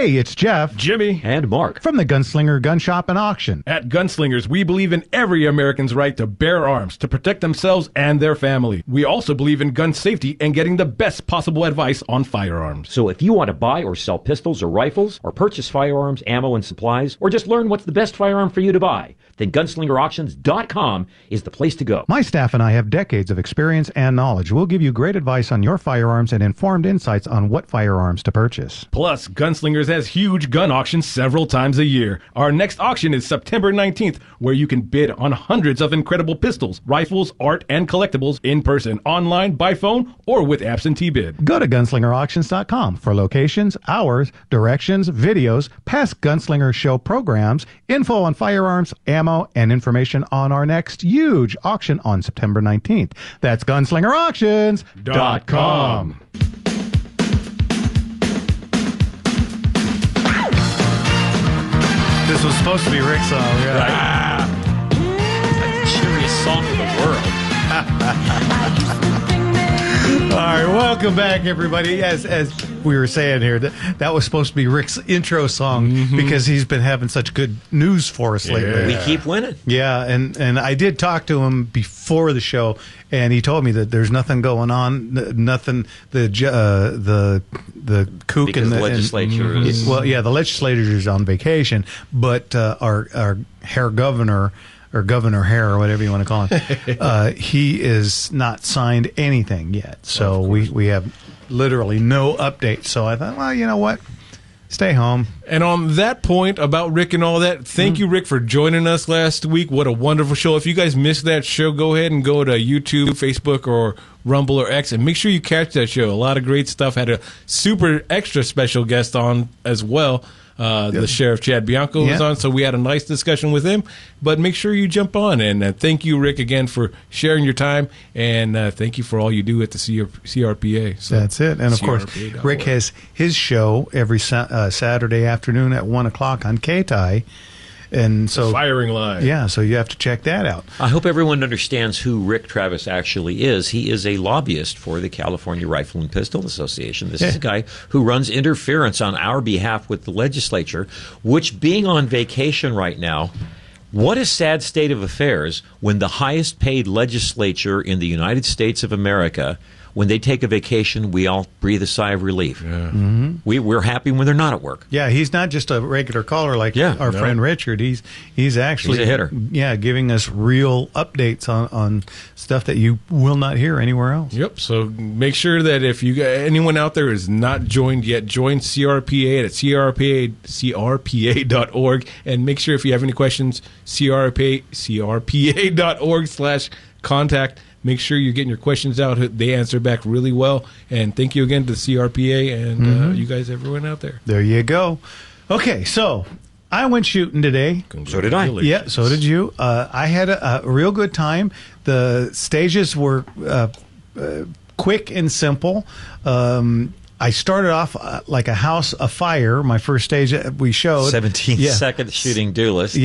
Hey, it's Jeff. Jimmy. And Mark. From the Gunslinger Gun Shop and Auction. At Gunslingers, we believe in every American's right to bear arms, to protect themselves and their family. We also believe in gun safety and getting the best possible advice on firearms. So if you want to buy or sell pistols or rifles, or purchase firearms, ammo, and supplies, or just learn what's the best firearm for you to buy, then GunslingerAuctions.com is the place to go. My staff and I have decades of experience and knowledge. We'll give you great advice on your firearms and informed insights on what firearms to purchase. Plus, Gunslingers has huge gun auctions several times a year. Our next auction is September 19th, where you can bid on hundreds of incredible pistols, rifles, art, and collectibles in person, online, by phone, or with absentee bid. Go to GunslingerAuctions.com for locations, hours, directions, videos, past Gunslinger show programs, info on firearms, ammo, and information on our next huge auction on September 19th. That's GunslingerAuctions.com. This was supposed to be Rick's song. Yeah. Cheeriest song in the world. All right, welcome back, everybody. As we were saying here, that was supposed to be Rick's intro song because he's been having such good news for us lately. We keep winning. Yeah, and I did talk to him before the show, and he told me that there's nothing going on, nothing. The kook Because and the legislature is... well, yeah, the legislature is on vacation, but our Herr Governor. Or Governor Hare, or whatever you want to call him, he is not signed anything yet. So we have literally no update. So I thought, well, you know what? Stay home. And on that point about Rick and all that, thank you, Rick, for joining us last week. What a wonderful show. If you guys missed that show, go ahead and go to YouTube, Facebook, or Rumble or X, and make sure you catch that show. A lot of great stuff. Had a super extra special guest on as well. The Sheriff Chad Bianco was on, so we had a nice discussion with him. But make sure you jump on. And thank you, Rick, again, for sharing your time. And thank you for all you do at the CRPA. So, that's it. And, of course, Rick has his show every Saturday afternoon at 1 o'clock on KTI. And so, Firing Line. Yeah, so you have to check that out. I hope everyone understands who Rick Travis actually is. He is a lobbyist for the California Rifle and Pistol Association. This is a guy who runs interference on our behalf with the legislature, which, being on vacation right now, what a sad state of affairs when the highest paid legislature in the United States of America, when they take a vacation, we all breathe a sigh of relief. Yeah. We're happy when they're not at work. Yeah, he's not just a regular caller like our friend Richard. He's actually a hitter. Yeah, giving us real updates on stuff that you will not hear anywhere else. Yep. So make sure that if anyone out there is not joined yet, join CRPA at crpa.org, and make sure if you have any questions, crpa.org/contact. Make sure you're getting your questions out. They answer back really well. And thank you again to CRPA and you guys, everyone out there. There you go. Okay, so I went shooting today. So did I. Yeah, so did you. I had a real good time. The stages were quick and simple. I started off like a house afire, my first stage that we showed. 17-second shooting duelist.